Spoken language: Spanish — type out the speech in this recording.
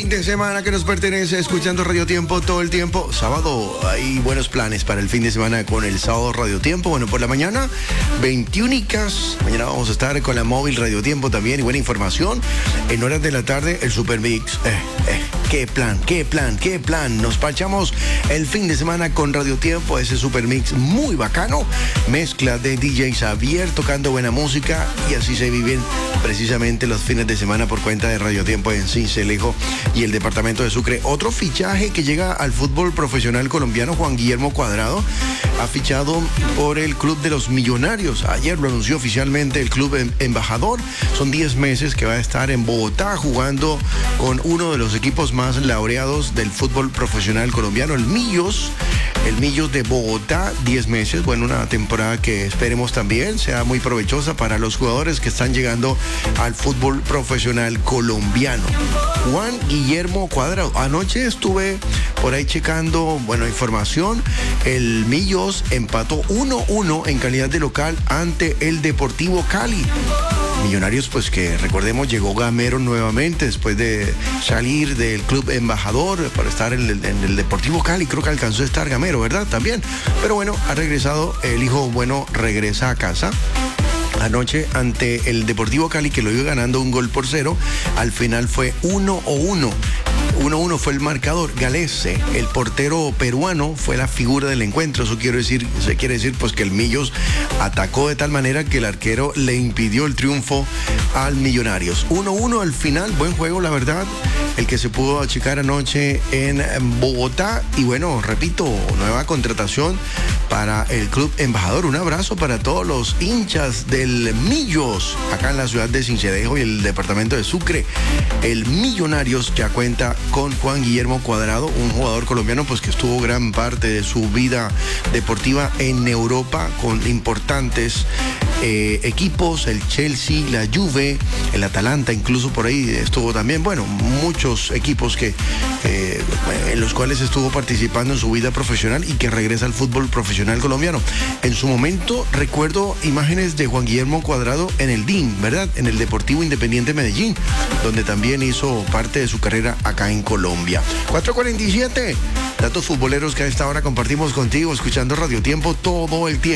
fin de semana que nos pertenece, escuchando Radio Tiempo todo el tiempo. Sábado, hay buenos planes para el fin de semana con el sábado Radio Tiempo. Bueno, por la mañana, 21 Mañana vamos a estar con la móvil Radio Tiempo también y buena información. En horas de la tarde, el Super Mix. Qué plan. Nos parchamos el fin de semana con Radio Tiempo, ese Super Mix muy bacano. Mezcla de DJ Xavier tocando buena música y así se viven precisamente los fines de semana por cuenta de Radio Tiempo en Sincelejo y el departamento de Sucre. Otro fichaje que llega al fútbol profesional colombiano, Juan Guillermo Cuadrado, ha fichado por el Club de los Millonarios. Ayer lo anunció oficialmente el Club Embajador. Son 10 meses que va a estar en Bogotá jugando con uno de los equipos más laureados del fútbol profesional colombiano, el Millos de Bogotá. 10 meses, bueno, una temporada que esperemos también sea muy provechosa para los jugadores que están llegando al fútbol profesional colombiano. Juan Guillermo Cuadrado. Anoche estuve por ahí checando, información. El Millos empató 1-1 en calidad de local ante el Deportivo Cali. Millonarios, pues que recordemos, llegó Gamero nuevamente después de salir del Club Embajador para estar en el Deportivo Cali. Creo que alcanzó a estar Gamero, ¿verdad? También. Pero bueno, ha regresado. El hijo regresa a casa. Anoche ante el Deportivo Cali, que lo iba ganando 1-0, al final fue 1-1. 1-1 fue el marcador. Galese, el portero peruano, fue la figura del encuentro. Se quiere decir pues que el Millos atacó de tal manera que el arquero le impidió el triunfo al Millonarios. 1-1 al final, buen juego, la verdad, el que se pudo achicar anoche en Bogotá. Y bueno, repito, nueva contratación para el Club Embajador. Un abrazo para todos los hinchas del Millos acá en la ciudad de Sincelejo y el departamento de Sucre. El Millonarios ya cuenta con Juan Guillermo Cuadrado, un jugador colombiano pues que estuvo gran parte de su vida deportiva en Europa con importantes equipos, el Chelsea, la Juve, el Atalanta, incluso por ahí estuvo también, muchos equipos en los cuales estuvo participando en su vida profesional y que regresa al fútbol profesional colombiano. En su momento recuerdo imágenes de Juan Guillermo Cuadrado en el DIN, ¿verdad? En el Deportivo Independiente Medellín, donde también hizo parte de su carrera acá en Colombia. 4:47, datos futboleros que a esta hora compartimos contigo, escuchando Radio Tiempo todo el tiempo.